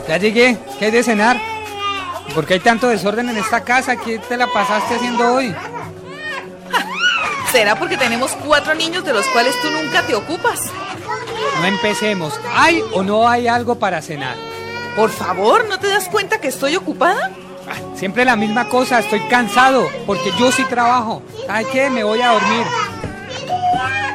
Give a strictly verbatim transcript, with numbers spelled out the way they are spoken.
Ya llegué. ¿Qué hay de cenar? ¿Por qué hay tanto desorden en esta casa? ¿Qué te la pasaste haciendo hoy? ¿Será porque tenemos cuatro niños de los cuales tú nunca te ocupas? No empecemos. ¿Hay o no hay algo para cenar? Por favor, ¿no te das cuenta que estoy ocupada? Ah, siempre la misma cosa. Estoy cansado porque yo sí trabajo. ¿Sabes qué? Me voy a dormir.